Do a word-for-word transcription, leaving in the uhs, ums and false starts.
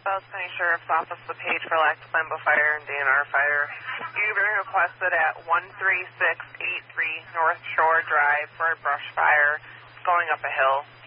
South County Sheriff's Office, the page for Lac La Flambeau Fire and D N R Fire. You've been requested at one three six eight three North Shore Drive for a brush fire. It's going up a hill.